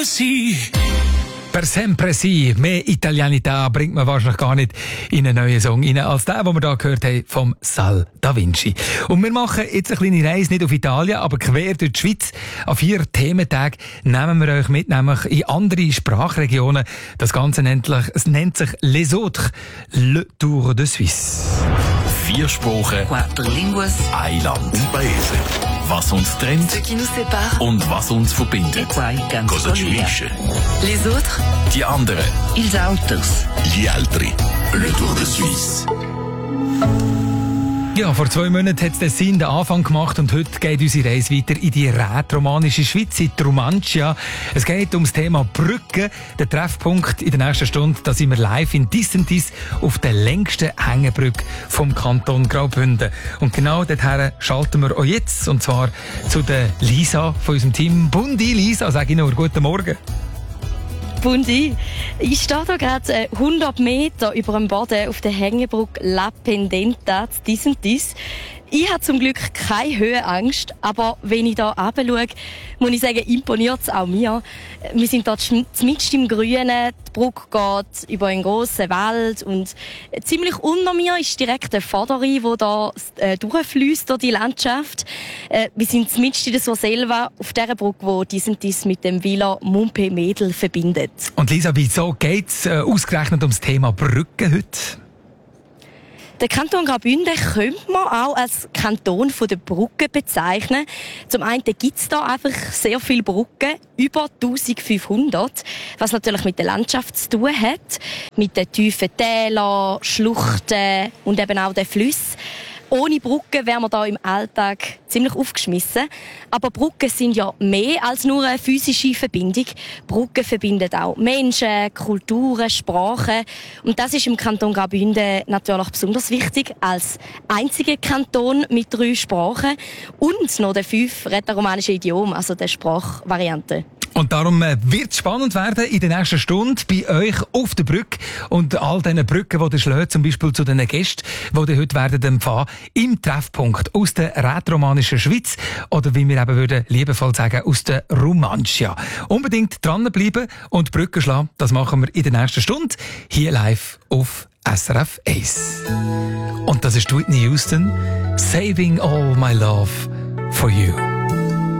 sì. Per sempre sì. Mehr Italianità bringt man wahrscheinlich gar nicht in einen neuen Song rein, als den, den wir hier gehört haben, vom Sal Da Vinci. Und wir machen jetzt eine kleine Reise nicht auf Italien, aber quer durch die Schweiz. An 4 Thementagen nehmen wir euch mit, nämlich in andere Sprachregionen. Das Ganze nennt sich Les Autres, Le Tour de Suisse. 4 Sprachen, 4 línguas, ein Land, un paese. Was uns trennt ce qui nous sépare und was uns e verbindet. quai che Cosa ens ci collega. unisce? Les autres, Die anderen. ils autres. Gli altri. Le Tour de Suisse. Ja, vor 2 Monaten hat Tessin den Anfang gemacht und heute geht unsere Reise weiter in die rätromanische Schweiz, in die Romancia. Es geht um das Thema Brücken. Der Treffpunkt in der nächsten Stunde, da sind wir live in Dissentis auf der längsten Hängebrücke vom Kanton Graubünden. Und genau dorthin schalten wir auch jetzt, und zwar zu der Lisa von unserem Team. Bundi, Lisa, sage ich nur, guten Morgen. Bundi, ich stehe hier gerade 100 Meter über dem Boden auf der Hängebrücke La Pendenta zu Dissentis. Ich habe zum Glück keine Höhenangst, aber wenn ich hier runter schaue, muss ich sagen, imponiert es auch mir. Wir sind dort mitten im Grünen, die Brücke geht über einen grossen Wald und ziemlich unter mir ist direkt der Vorderrhein, der hier durchfliesst durch die Landschaft. Wir sind mitten in der Surselva, auf dieser Brücke, die Dissentis mit dem Villa Mumpe-Medel verbindet. Und Lisa, wieso geht es ausgerechnet ums Thema Brücken heute? Der Kanton Graubünden könnte man auch als Kanton der Brücken bezeichnen. Zum einen gibt es da einfach sehr viele Brücken, über 1500, was natürlich mit der Landschaft zu tun hat, mit den tiefen Tälern, Schluchten und eben auch den Flüssen. Ohne Brücken wären wir da im Alltag ziemlich aufgeschmissen. Aber Brücken sind ja mehr als nur eine physische Verbindung. Brücken verbinden auch Menschen, Kulturen, Sprachen. Und das ist im Kanton Graubünden natürlich besonders wichtig. Als einziger Kanton mit 3 Sprachen und noch den 5 rätoromanischen Idiomen, also der Sprachvarianten. Und darum wird es spannend werden in der nächsten Stunde bei euch auf der Brücke und all diesen Brücken, die ihr schlägt, zum Beispiel zu den Gästen, die ihr heute werden empfangen, im Treffpunkt aus der rätoromanischen Schweiz oder wie wir eben würden liebevoll sagen, aus der Romancia. Unbedingt dranbleiben und Brücken schlagen, das machen wir in der nächsten Stunde hier live auf SRF 1. Und das ist Whitney Houston, Saving All My Love for You.